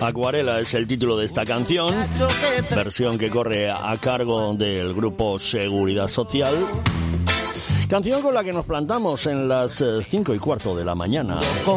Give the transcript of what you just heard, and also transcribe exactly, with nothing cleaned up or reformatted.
Acuarela es el título de esta canción, versión que corre a cargo del grupo Seguridad Social. Canción con la que nos plantamos en las cinco y cuarto de la mañana.